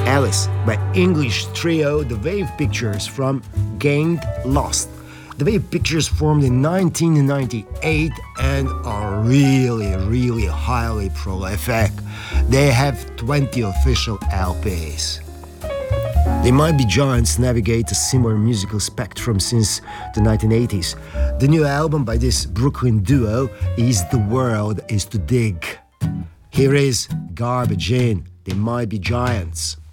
Alice by English trio The Wave Pictures from Gained Lost. The Wave Pictures formed in 1998 and are really highly prolific. They have 20 official LPs. They Might Be Giants navigate a similar musical spectrum since the 1980s. The new album by this Brooklyn duo is The World Is to Dig. Here is Garbage In, They Might Be Giants.